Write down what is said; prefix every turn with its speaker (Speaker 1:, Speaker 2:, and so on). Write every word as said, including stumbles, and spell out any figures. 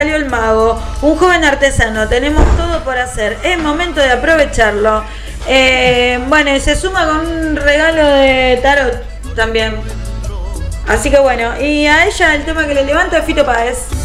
Speaker 1: salió el mago, un joven artesano, tenemos todo por hacer, es momento de aprovecharlo. Eh, bueno, y se suma con un regalo de tarot también. Así que bueno, y a ella el tema que le levanta es Fito Páez.